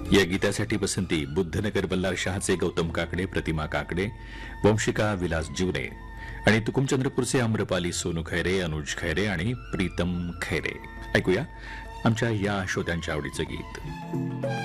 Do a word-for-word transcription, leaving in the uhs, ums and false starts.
या गीतासाठी पसंती बुद्धनगर बल्लार शहाचे गौतम काकडे, प्रतिमा काकडे, वंशिका विलास जीवरे आणि तुकुमचंद्रपूरचे आम्रपाली सोनू खैरे, अनुज खैरे आणि प्रीतम खैरे. ऐकूया आमच्या या श्रोत्यांच्या आवडीचं गीत.